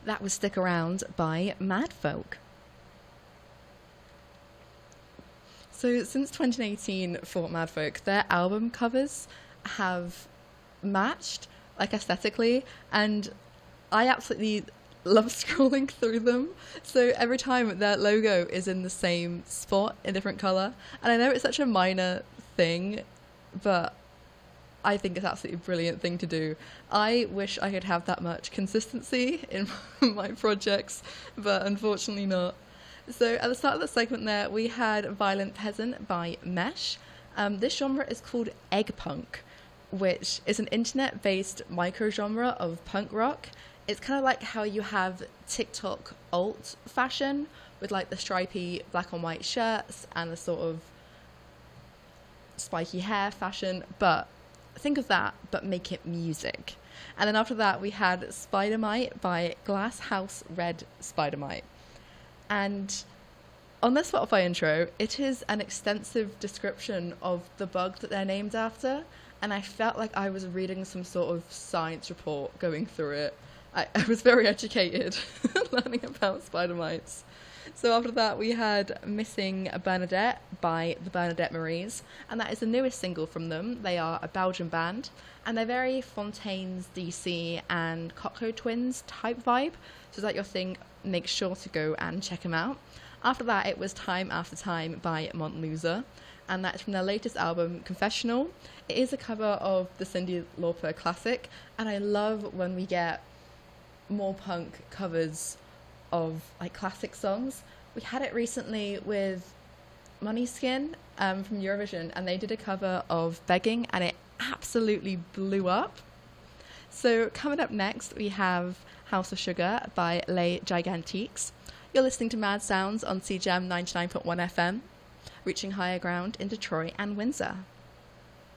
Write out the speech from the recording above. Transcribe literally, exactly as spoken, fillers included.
That was Stick Around by Madfolk. So since twenty eighteen for Madfolk, their album covers have matched, like, aesthetically, and I absolutely love scrolling through them. So every time their logo is in the same spot in different colour, and I know it's such a minor thing, but I think it's absolutely a brilliant thing to do. I wish I could have that much consistency in my projects, but unfortunately not. So at the start of the segment there, we had Violent Peasant by Mesh. Um, this genre is called egg punk, which is an internet-based micro-genre of punk rock. It's kind of like how you have TikTok alt fashion with like the stripy black and white shirts and the sort of spiky hair fashion, but think of that, but make it music. And then after that, we had Spidermite by Glass House Red Spidermite. And on the Spotify intro, it is an extensive description of the bug that they're named after, and I felt like I was reading some sort of science report going through it. I, I was very educated learning about spider mites. So after that, we had Missing Bernadette by the Bernadette Maries, and that is the newest single from them. They are a Belgian band, and they're very Fontaines D C and Cocteau Twins type vibe. So is that your thing? Make sure to go and check them out. After that, it was Time After Time by Montloser, and that's from their latest album, Confessional. It is a cover of the Cyndi Lauper classic, and I love when we get more punk covers of like classic songs. We had it recently with Måneskin um, from Eurovision, and they did a cover of Begging, and it absolutely blew up. So coming up next, we have House of Sugar by Les Gigantiques. You're listening to Mad Sounds on C G M ninety-nine point one F M, reaching higher ground in Detroit and Windsor.